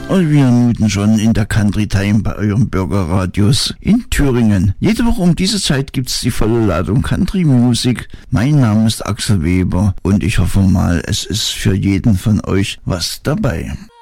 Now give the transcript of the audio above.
Und wir muten schon in der Country Time bei eurem Bürgerradios in Thüringen. Jede Woche um diese Zeit gibt's die volle Ladung Country Music. Mein Name ist Axel Weber und ich hoffe mal, es ist für jeden von euch was dabei.